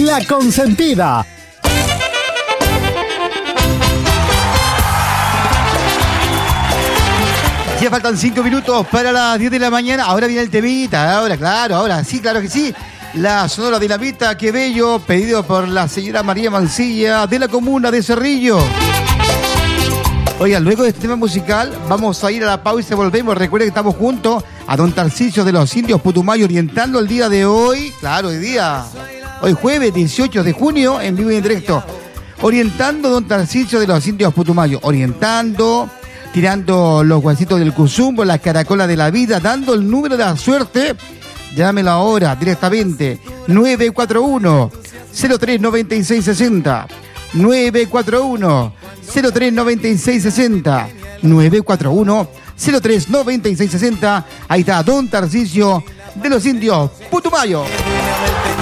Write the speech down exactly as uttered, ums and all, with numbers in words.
La Consentida. Ya faltan cinco minutos para las diez de la mañana. Ahora viene el temita, ahora, claro, ahora sí, claro que sí. La Sonora Dinamita, qué bello, pedido por la señora María Mancilla de la comuna de Cerrillo. Oigan, luego de este tema musical, vamos a ir a la pausa y volvemos. Recuerden que estamos juntos a don Tarcisio de los Indios Putumayo, orientando el día de hoy, claro, hoy día, hoy jueves dieciocho de junio, en vivo y en directo. Orientando don Tarcisio de los Indios Putumayo, orientando, tirando los huesitos del cuzumbo, las caracolas de la vida, dando el número de la suerte. Llámelo ahora directamente, nueve cuatro uno, cero tres nueve seis seis cero, nueve cuatro uno, cero tres nueve seis seis cero, nueve cuatro uno, cero tres nueve seis seis cero. Ahí está don Tarcisio de los Indios Putumayo.